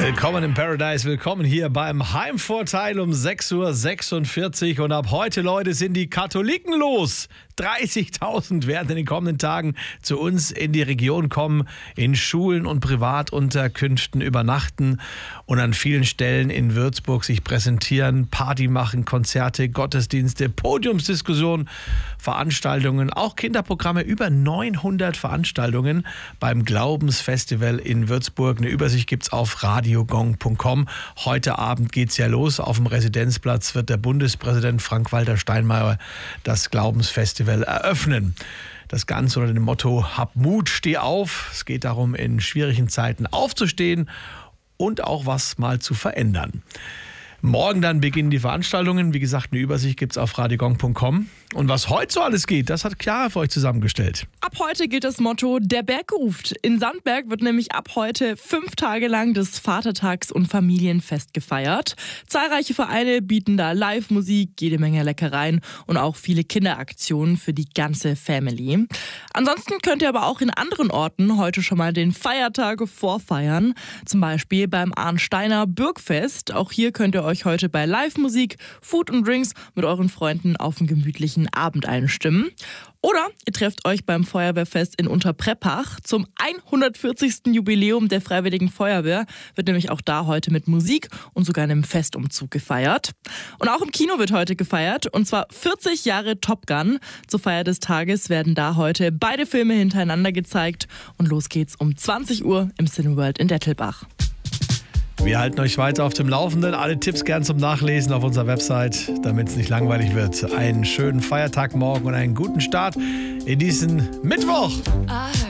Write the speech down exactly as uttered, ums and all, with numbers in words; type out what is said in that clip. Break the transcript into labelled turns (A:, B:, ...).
A: Willkommen im Paradise, willkommen hier beim Heimvorteil um sechs Uhr sechsundvierzig und ab heute, Leute, sind die Katholiken los. dreißigtausend werden in den kommenden Tagen zu uns in die Region kommen, in Schulen und Privatunterkünften übernachten und an vielen Stellen in Würzburg sich präsentieren, Party machen, Konzerte, Gottesdienste, Podiumsdiskussionen, Veranstaltungen, auch Kinderprogramme, über neunhundert Veranstaltungen beim Glaubensfestival in Würzburg. Eine Übersicht gibt's auf radiogong punkt com. Heute Abend geht's ja los. Auf dem Residenzplatz wird der Bundespräsident Frank-Walter Steinmeier das Glaubensfestival eröffnen. Das Ganze unter dem Motto Hab Mut, steh auf. Es geht darum, in schwierigen Zeiten aufzustehen und auch was mal zu verändern. Morgen dann beginnen die Veranstaltungen. Wie gesagt, eine Übersicht gibt es auf radiogong punkt com. Und was heute so alles geht, das hat Chiara für euch zusammengestellt.
B: Ab heute gilt das Motto Der Berg ruft. In Sandberg wird nämlich ab heute fünf Tage lang das Vatertags- und Familienfest gefeiert. Zahlreiche Vereine bieten da Live-Musik, jede Menge Leckereien und auch viele Kinderaktionen für die ganze Family. Ansonsten könnt ihr aber auch in anderen Orten heute schon mal den Feiertage vorfeiern. Zum Beispiel beim Arnsteiner Bürgfest. Auch hier könnt ihr euch heute bei Live-Musik, Food und Drinks mit euren Freunden auf einen gemütlichen Abend einstimmen. Oder ihr trefft euch beim Feuerwehrfest in Unterpreppach. Zum hundertvierzigsten Jubiläum der Freiwilligen Feuerwehr wird nämlich auch da heute mit Musik und sogar einem Festumzug gefeiert. Und auch im Kino wird heute gefeiert, und zwar vierzig Jahre Top Gun. Zur Feier des Tages werden da heute beide Filme hintereinander gezeigt. Und los geht's um zwanzig Uhr im Cineworld in Dettelbach.
A: Wir halten euch weiter auf dem Laufenden. Alle Tipps gern zum Nachlesen auf unserer Website, damit es nicht langweilig wird. Einen schönen Feiertag morgen und einen guten Start in diesen Mittwoch.